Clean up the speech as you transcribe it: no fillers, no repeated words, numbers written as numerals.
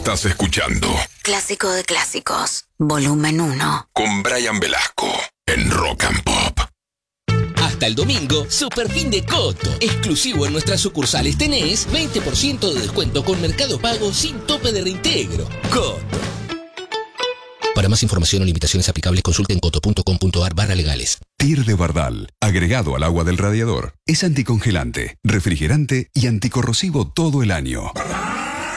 Estás escuchando Clásico de Clásicos, volumen 1. Con Brian Velasco en Rock and Pop. Hasta el domingo, super fin de Coto. Exclusivo en nuestras sucursales tenés 20% de descuento con Mercado Pago sin tope de reintegro. Coto. Para más información o limitaciones aplicables, consulten coto.com.ar/legales. Tir de Bardal, agregado al agua del radiador. Es anticongelante, refrigerante y anticorrosivo todo el año.